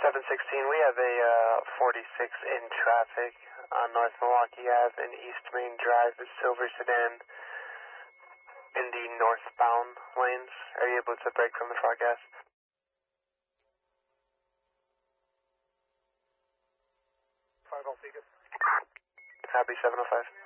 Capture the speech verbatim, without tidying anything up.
seven sixteen, we have a uh, forty-six in traffic on North Milwaukee Ave and East Main Drive, the silver sedan in the northbound lanes. Are you able to break from the far gas? five oh Vegas. Copy seven oh five.